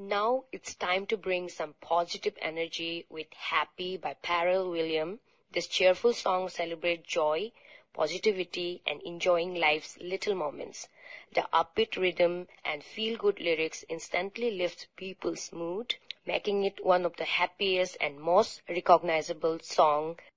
Now it's time to bring some positive energy with Happy by Pharrell Williams. This cheerful song celebrates joy, positivity, and enjoying life's little moments. The upbeat rhythm and feel-good lyrics instantly lift people's mood, making it one of the happiest and most recognizable songs